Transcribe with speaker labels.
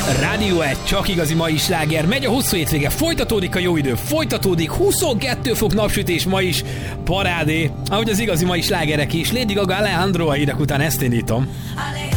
Speaker 1: Rádió 1, csak igazi mai sláger. Megy a hosszú hétvége, folytatódik a jó idő, folytatódik 22 fok napsütés ma is, parádé, ahogy az igazi mai slágerek is. Lady Gaga, Alejandro a hírek után ezt indítom.